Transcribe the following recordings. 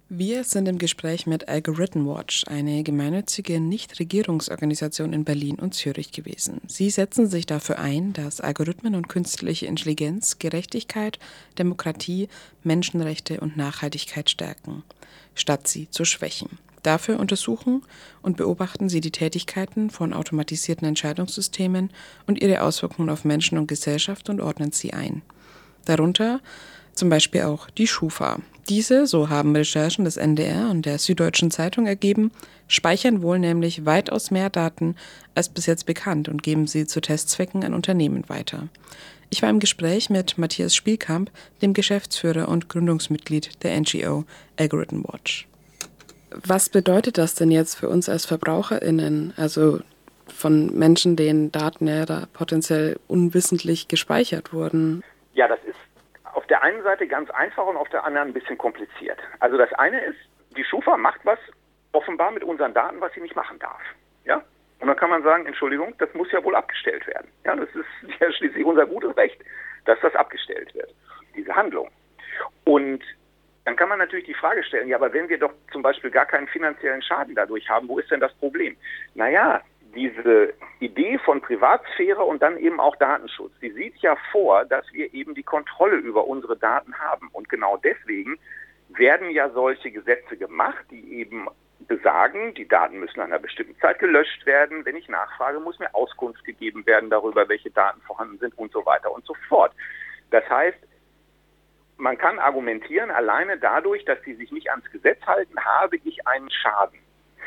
Wir sind im Gespräch mit Algorithm Watch, eine gemeinnützige Nichtregierungsorganisation in Berlin und Zürich gewesen. Sie setzen sich dafür ein, dass Algorithmen und künstliche Intelligenz Gerechtigkeit, Demokratie, Menschenrechte und Nachhaltigkeit stärken, statt sie zu schwächen. Dafür untersuchen und beobachten sie die Tätigkeiten von automatisierten Entscheidungssystemen und ihre Auswirkungen auf Menschen und Gesellschaft und ordnen sie ein. Darunter zum Beispiel auch die Schufa. Diese, so haben Recherchen des NDR und der Süddeutschen Zeitung ergeben, speichern wohl nämlich weitaus mehr Daten als bis jetzt bekannt und geben sie zu Testzwecken an Unternehmen weiter. Ich war im Gespräch mit Matthias Spielkamp, dem Geschäftsführer und Gründungsmitglied der NGO Algorithm Watch. Was bedeutet das denn jetzt für uns als VerbraucherInnen, also von Menschen, denen Daten ja da potenziell unwissentlich gespeichert wurden? Ja, das ist auf der einen Seite ganz einfach und auf der anderen ein bisschen kompliziert. Also das eine ist, die Schufa macht was offenbar mit unseren Daten, was sie nicht machen darf. Ja? Und dann kann man sagen, Entschuldigung, das muss ja wohl abgestellt werden. Ja, das ist ja schließlich unser gutes Recht, dass das abgestellt wird, diese Handlung. Und dann kann man natürlich die Frage stellen, ja, aber wenn wir doch zum Beispiel gar keinen finanziellen Schaden dadurch haben, wo ist denn das Problem? Naja, diese Idee von Privatsphäre und dann eben auch Datenschutz, die sieht ja vor, dass wir eben die Kontrolle über unsere Daten haben. Und genau deswegen werden ja solche Gesetze gemacht, die eben besagen, die Daten müssen an einer bestimmten Zeit gelöscht werden. Wenn ich nachfrage, muss mir Auskunft gegeben werden darüber, welche Daten vorhanden sind und so weiter und so fort. Das heißt, man kann argumentieren, alleine dadurch, dass sie sich nicht ans Gesetz halten, habe ich einen Schaden.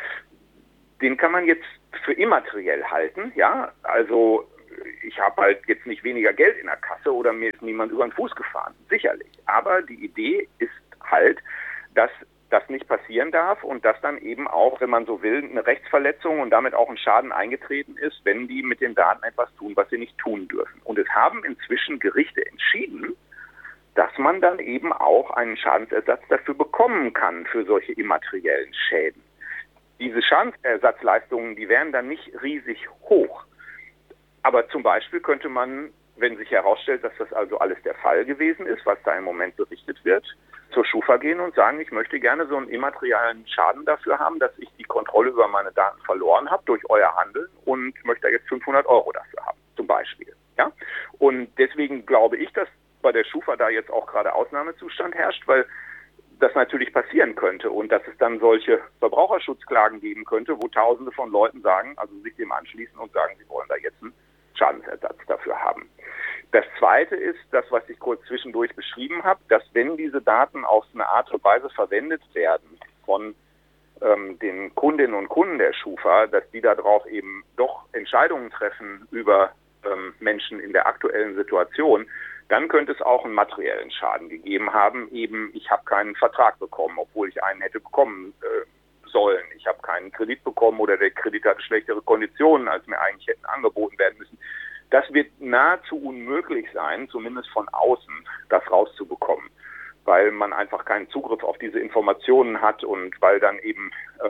Den kann man jetzt für immateriell halten, ja, also ich habe halt jetzt nicht weniger Geld in der Kasse oder mir ist niemand über den Fuß gefahren, sicherlich. Aber die Idee ist halt, dass das nicht passieren darf und dass dann eben auch, wenn man so will, eine Rechtsverletzung und damit auch ein Schaden eingetreten ist, wenn die mit den Daten etwas tun, was sie nicht tun dürfen. Und es haben inzwischen Gerichte entschieden, dass man dann eben auch einen Schadensersatz dafür bekommen kann, für solche immateriellen Schäden. Diese Schadensersatzleistungen, die wären dann nicht riesig hoch. Aber zum Beispiel könnte man, wenn sich herausstellt, dass das also alles der Fall gewesen ist, was da im Moment berichtet wird, zur Schufa gehen und sagen, ich möchte gerne so einen immateriellen Schaden dafür haben, dass ich die Kontrolle über meine Daten verloren habe durch euer Handeln und möchte jetzt 500 € dafür haben, zum Beispiel. Ja? Und deswegen glaube ich, dass bei der Schufa da jetzt auch gerade Ausnahmezustand herrscht, weil das natürlich passieren könnte und dass es dann solche Verbraucherschutzklagen geben könnte, wo Tausende von Leuten sagen, also sich dem anschließen und sagen, sie wollen da jetzt einen Schadensersatz dafür haben. Das Zweite ist, das, was ich kurz zwischendurch beschrieben habe, dass wenn diese Daten auf eine Art und Weise verwendet werden von den Kundinnen und Kunden der Schufa, dass die darauf eben doch Entscheidungen treffen über Menschen in der aktuellen Situation, dann könnte es auch einen materiellen Schaden gegeben haben. Eben, ich habe keinen Vertrag bekommen, obwohl ich einen hätte bekommen sollen. Ich habe keinen Kredit bekommen oder der Kredit hatte schlechtere Konditionen, als mir eigentlich hätten angeboten werden müssen. Das wird nahezu unmöglich sein, zumindest von außen, das rauszubekommen, weil man einfach keinen Zugriff auf diese Informationen hat und weil dann eben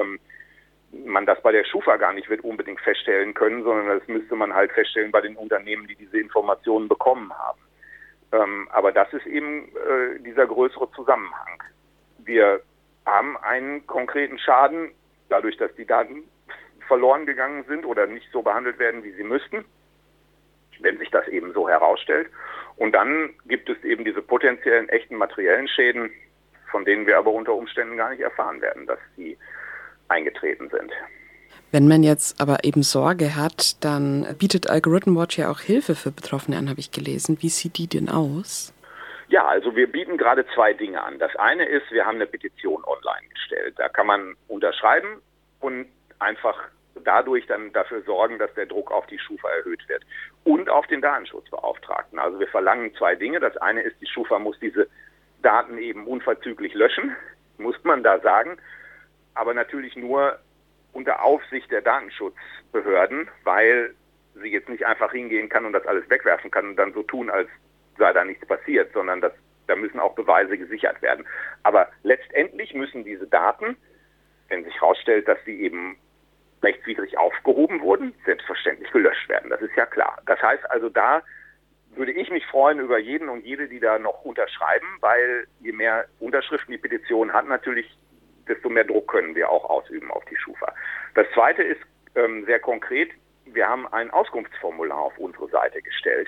man das bei der Schufa gar nicht wird unbedingt feststellen können, sondern das müsste man halt feststellen bei den Unternehmen, die diese Informationen bekommen haben. Aber das ist eben dieser größere Zusammenhang. Wir haben einen konkreten Schaden, dadurch, dass die Daten verloren gegangen sind oder nicht so behandelt werden, wie sie müssten, wenn sich das eben so herausstellt. Und dann gibt es eben diese potenziellen, echten materiellen Schäden, von denen wir aber unter Umständen gar nicht erfahren werden, dass sie eingetreten sind. Wenn man jetzt aber eben Sorge hat, dann bietet Algorithm Watch ja auch Hilfe für Betroffene an, habe ich gelesen. Wie sieht die denn aus? Ja, also wir bieten gerade 2 Dinge an. Das eine ist, wir haben eine Petition online gestellt. Da kann man unterschreiben und einfach dadurch dann dafür sorgen, dass der Druck auf die Schufa erhöht wird. Und auf den Datenschutzbeauftragten. Also wir verlangen 2 Dinge. Das eine ist, die Schufa muss diese Daten eben unverzüglich löschen, muss man da sagen. Aber natürlich nur unter Aufsicht der Datenschutzbehörden, weil sie jetzt nicht einfach hingehen kann und das alles wegwerfen kann und dann so tun, als sei da nichts passiert, sondern da müssen auch Beweise gesichert werden. Aber letztendlich müssen diese Daten, wenn sich herausstellt, dass sie eben rechtswidrig aufgehoben wurden, selbstverständlich gelöscht werden. Das ist ja klar. Das heißt also, da würde ich mich freuen über jeden und jede, die da noch unterschreiben, weil je mehr Unterschriften die Petition hat, natürlich desto mehr Druck können wir auch ausüben auf die Schufa. Das Zweite ist sehr konkret, wir haben ein Auskunftsformular auf unsere Seite gestellt.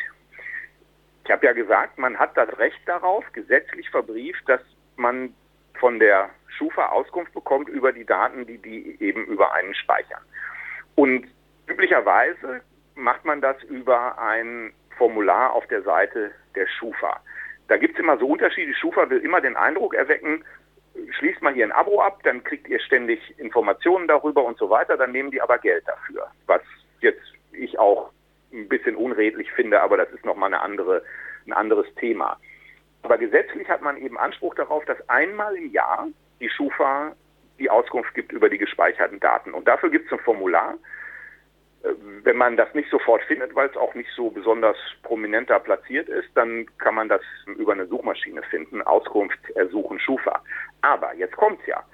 Ich habe ja gesagt, man hat das Recht darauf, gesetzlich verbrieft, dass man von der Schufa Auskunft bekommt über die Daten, die eben über einen speichern. Und üblicherweise macht man das über ein Formular auf der Seite der Schufa. Da gibt es immer so Unterschiede. Die Schufa will immer den Eindruck erwecken, schließt mal hier ein Abo ab, dann kriegt ihr ständig Informationen darüber und so weiter, dann nehmen die aber Geld dafür. Was jetzt ich auch ein bisschen unredlich finde, aber das ist nochmal ein anderes Thema. Aber gesetzlich hat man eben Anspruch darauf, dass einmal im Jahr die Schufa die Auskunft gibt über die gespeicherten Daten. Und dafür gibt es ein Formular. Wenn man das nicht sofort findet, weil es auch nicht so besonders prominent da platziert ist, dann kann man das über eine Suchmaschine finden, Auskunft ersuchen Schufa. Aber jetzt kommt's ja.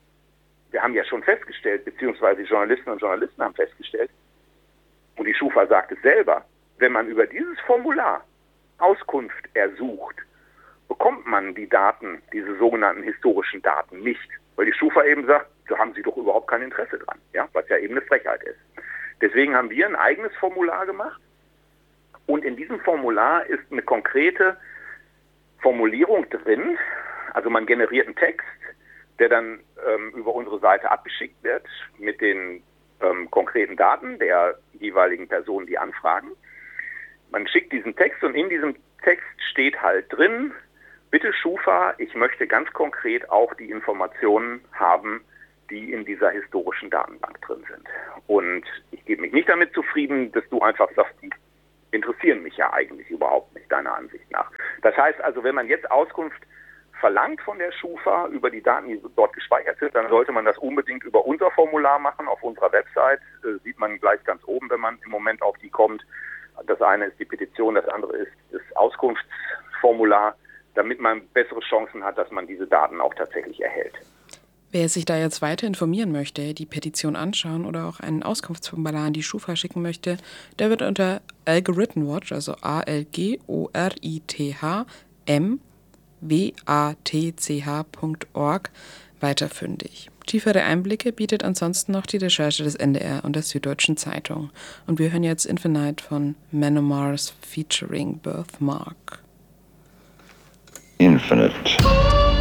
Wir haben ja schon festgestellt, beziehungsweise die Journalistinnen und Journalisten haben festgestellt, und die Schufa sagt es selber, wenn man über dieses Formular Auskunft ersucht, bekommt man die Daten, diese sogenannten historischen Daten nicht. Weil die Schufa eben sagt, da haben sie doch überhaupt kein Interesse dran, ja, was ja eben eine Frechheit ist. Deswegen haben wir ein eigenes Formular gemacht und in diesem Formular ist eine konkrete Formulierung drin. Also man generiert einen Text, der dann über unsere Seite abgeschickt wird mit den konkreten Daten der jeweiligen Personen, die anfragen. Man schickt diesen Text und in diesem Text steht halt drin, bitte Schufa, ich möchte ganz konkret auch die Informationen haben, die in dieser historischen Datenbank drin sind. Und ich gebe mich nicht damit zufrieden, dass du einfach sagst, die interessieren mich ja eigentlich überhaupt nicht, deiner Ansicht nach. Das heißt also, wenn man jetzt Auskunft verlangt von der Schufa über die Daten, die dort gespeichert sind, dann sollte man das unbedingt über unser Formular machen. Auf unserer Website sieht man gleich ganz oben, wenn man im Moment auf die kommt. Das eine ist die Petition, das andere ist das Auskunftsformular, damit man bessere Chancen hat, dass man diese Daten auch tatsächlich erhält. Wer sich da jetzt weiter informieren möchte, die Petition anschauen oder auch einen Auskunftsformular an die Schufa schicken möchte, der wird unter Algorithm Watch, also algorithm.watch.org weiterfündig. Tiefere Einblicke bietet ansonsten noch die Recherche des NDR und der Süddeutschen Zeitung. Und wir hören jetzt Infinite von Manowars featuring Birthmark. Infinite.